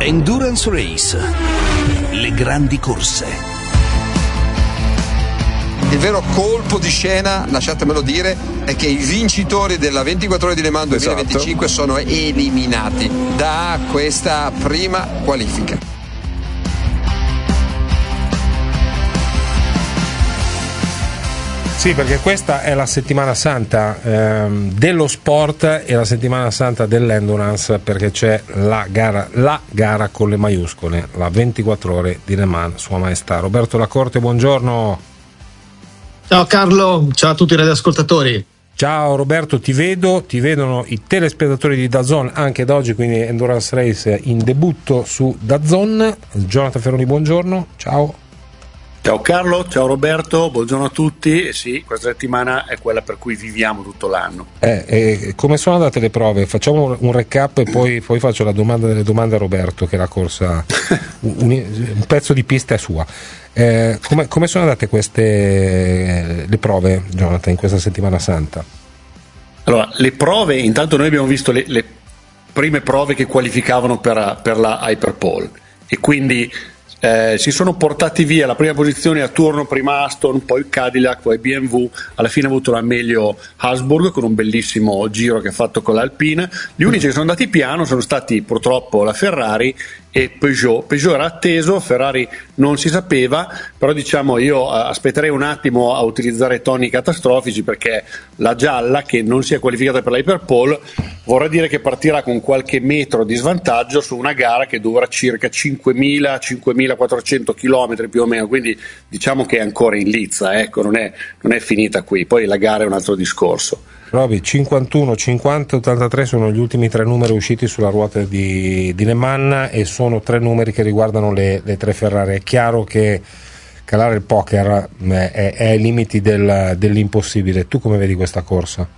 Endurance Race, le grandi corse. Il vero colpo di scena, lasciatemelo dire, è che i vincitori della 24 ore di Le Mans 2025 sono eliminati da questa prima qualifica. Sì, perché questa è la settimana santa dello sport e la settimana santa dell'endurance, perché c'è la gara con le maiuscole, la 24 ore di Le Mans, Sua Maestà. Roberto Lacorte, buongiorno. Ciao Carlo, ciao a tutti i radioascoltatori. Ciao Roberto, ti vedono i telespettatori di DAZN anche da oggi, quindi Endurance Race in debutto su DAZN. Jonathan Ferroni, buongiorno, ciao. Ciao Carlo, ciao Roberto, buongiorno a tutti. Sì, questa settimana è quella per cui viviamo tutto l'anno. Come sono andate le prove? Facciamo un recap e poi faccio la domanda delle domande a Roberto, che la corsa, un pezzo di pista è sua. Come sono andate le prove, Jonathan, in questa settimana santa? Allora, le prove, intanto noi abbiamo visto le prime prove che qualificavano per la Hyperpole, e quindi si sono portati via la prima posizione a turno, prima Aston, poi Cadillac, poi BMW. Alla fine ha avuto la meglio Habsburg con un bellissimo giro che ha fatto con l'Alpine. Gli unici che sono andati piano sono stati purtroppo la Ferrari e Peugeot. Peugeot era atteso, Ferrari non si sapeva, però diciamo io aspetterei un attimo a utilizzare toni catastrofici, perché la gialla, che non si è qualificata per l'Hyperpole, vorrà dire che partirà con qualche metro di svantaggio su una gara che dura circa 5.400 km più o meno, quindi diciamo che è ancora in lizza, ecco, non è finita qui, poi la gara è un altro discorso. Roby, 51, 50, 83 sono gli ultimi tre numeri usciti sulla ruota di Le Mans, e sono tre numeri che riguardano le tre Ferrari. È chiaro che calare il poker è ai limiti dell'impossibile. Tu come vedi questa corsa?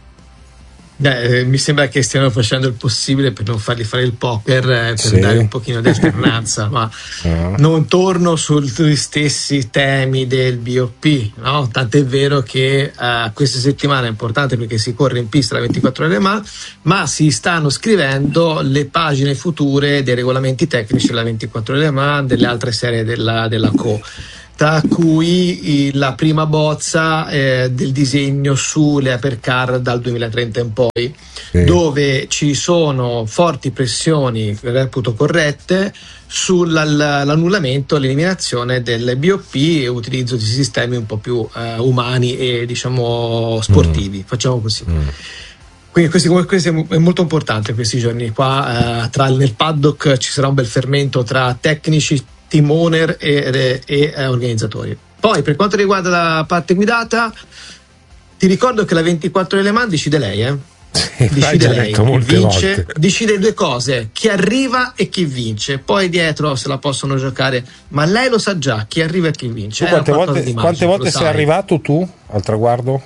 Mi sembra che stiano facendo il possibile per non fargli fare il poker, per dare un pochino di alternanza, ma non torno sugli stessi temi del BOP, no? Tant'è vero che questa settimana è importante perché si corre in pista la 24 ore Le Mans, ma si stanno scrivendo le pagine future dei regolamenti tecnici della 24 ore Le Mans, delle altre serie della CO, tra cui la prima bozza del disegno sulle hypercar dal 2030 in poi, dove ci sono forti pressioni, reputo corrette, sull'annullamento, l'eliminazione del BOP e utilizzo di sistemi un po' più umani e diciamo sportivi, facciamo così. Quindi questo è molto importante questi giorni qua, nel paddock ci sarà un bel fermento tra tecnici, team owner e organizzatori. Poi per quanto riguarda la parte guidata, ti ricordo che la 24 Le Mans decide lei, decide lei, vince, decide due cose: chi arriva e chi vince. Poi dietro se la possono giocare, ma lei lo sa già chi arriva e chi vince. Quante volte sei arrivato tu al traguardo?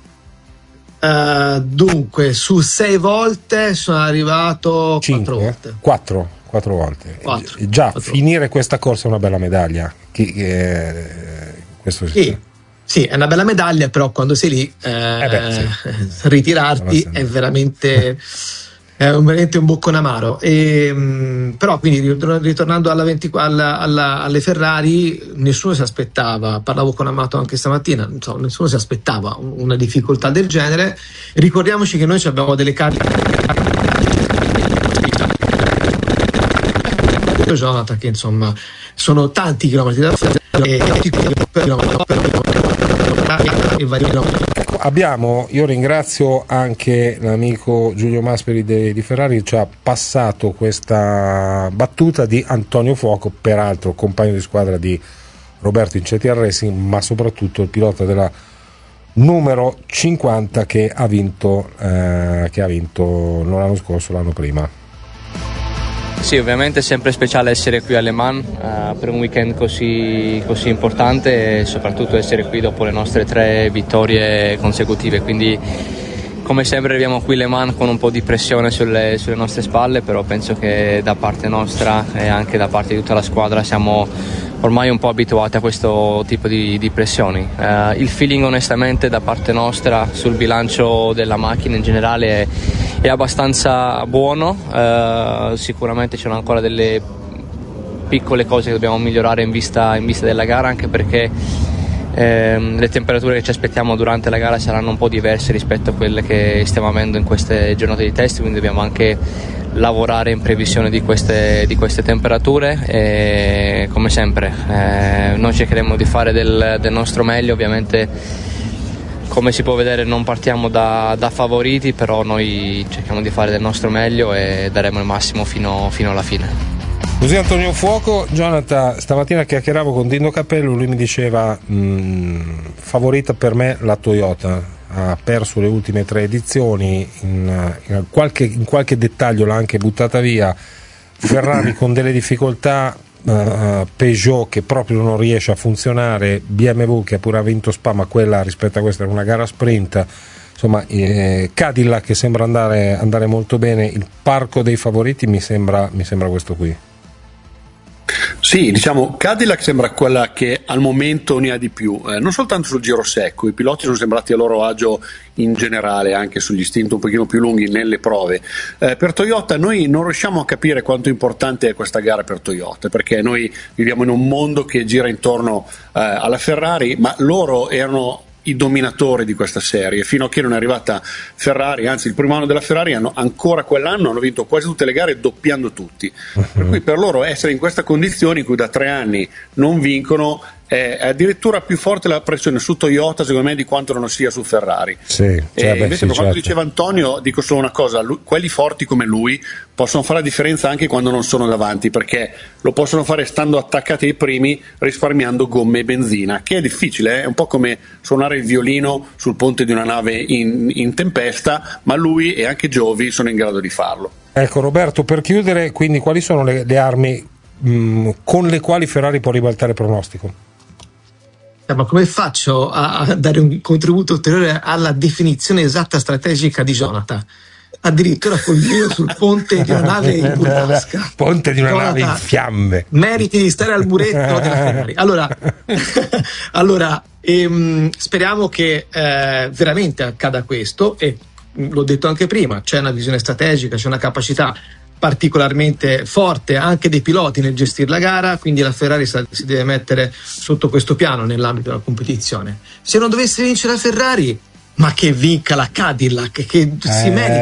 Dunque su 6 volte sono arrivato 4 volte. 4 volte. Già finire questa corsa è una bella medaglia. Questo sì, è una bella medaglia, però quando sei lì ritirarti è veramente un boccone amaro. Però quindi ritornando alle Ferrari, nessuno si aspettava, parlavo con Amato anche stamattina, nessuno si aspettava una difficoltà del genere. Ricordiamoci che noi abbiamo delle carte Jonathan, che insomma sono tanti chilometri da fare e vari chilometri. Io ringrazio anche l'amico Giulio Masperi di Ferrari, ci ha passato questa battuta di Antonio Fuoco, peraltro compagno di squadra di Roberto in CTR Racing, ma soprattutto il pilota della numero 50 che ha vinto non l'anno scorso, l'anno prima. Sì, ovviamente è sempre speciale essere qui a Le Mans per un weekend così importante, e soprattutto essere qui dopo le nostre 3 vittorie consecutive, quindi come sempre arriviamo qui a Le Mans con un po' di pressione sulle nostre spalle, però penso che da parte nostra e anche da parte di tutta la squadra siamo ormai un po' abituati a questo tipo di pressioni. Il feeling onestamente da parte nostra sul bilancio della macchina in generale è abbastanza buono, sicuramente ci sono ancora delle piccole cose che dobbiamo migliorare in vista della gara, anche perché le temperature che ci aspettiamo durante la gara saranno un po' diverse rispetto a quelle che stiamo avendo in queste giornate di test, quindi dobbiamo anche lavorare in previsione di queste temperature e come sempre noi cercheremo di fare del nostro meglio. Ovviamente, come si può vedere, non partiamo da favoriti, però noi cerchiamo di fare del nostro meglio e daremo il massimo fino alla fine. Così Antonio Fuoco. Jonathan, stamattina chiacchieravo con Dino Capello, lui mi diceva favorita per me la Toyota, ha perso le ultime 3 edizioni, in qualche dettaglio l'ha anche buttata via, Ferrari con delle difficoltà, Peugeot che proprio non riesce a funzionare, BMW che ha pure vinto Spa, ma quella rispetto a questa era una gara sprint, insomma Cadillac che sembra andare molto bene. Il parco dei favoriti mi sembra questo qui. Sì, diciamo Cadillac sembra quella che al momento ne ha di più, non soltanto sul giro secco, i piloti sono sembrati a loro agio in generale, anche sugli stint un pochino più lunghi nelle prove. Per Toyota noi non riusciamo a capire quanto importante è questa gara per Toyota, perché noi viviamo in un mondo che gira intorno alla Ferrari, ma loro erano i dominatori di questa serie fino a che non è arrivata Ferrari, anzi il primo anno della Ferrari ancora quell'anno hanno vinto quasi tutte le gare doppiando tutti, per cui per loro essere in questa condizione in cui da 3 anni non vincono è addirittura più forte la pressione su Toyota secondo me di quanto non sia su Ferrari. Invece per quanto diceva Antonio dico solo una cosa, quelli forti come lui possono fare la differenza anche quando non sono davanti, perché lo possono fare stando attaccati ai primi, risparmiando gomme e benzina, che è difficile, è un po' come suonare il violino sul ponte di una nave in tempesta, ma lui e anche Giovi sono in grado di farlo. Ecco Roberto, per chiudere, quindi quali sono le armi con le quali Ferrari può ribaltare il pronostico? Ma come faccio a dare un contributo ulteriore alla definizione esatta strategica di Jonathan? Addirittura col giro sul ponte di una nave in burrasca. Ponte di una nave in fiamme. Meriti di stare al muretto della Ferrari. Allora speriamo che veramente accada questo, e l'ho detto anche prima, c'è una visione strategica, c'è una capacità particolarmente forte anche dei piloti nel gestire la gara, quindi la Ferrari si deve mettere sotto questo piano nell'ambito della competizione. Se non dovesse vincere la Ferrari, ma che vinca la Cadillac, che si merita